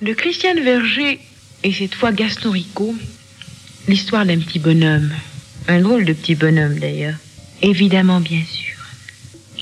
De Christiane Verger et cette fois Gaston Rico, l'histoire d'un petit bonhomme. Un drôle de petit bonhomme d'ailleurs. Évidemment, bien sûr.